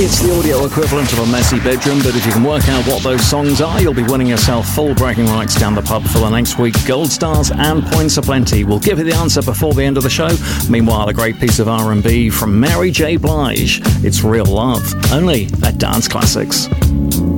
It's the audio equivalent of a messy bedroom, but if you can work out what those songs are, you'll be winning yourself full bragging rights down the pub for the next week. Gold stars and points aplenty. We'll give you the answer before the end of the show. Meanwhile, a great piece of R&B from Mary J. Blige. It's Real Love, only at Dance Classics.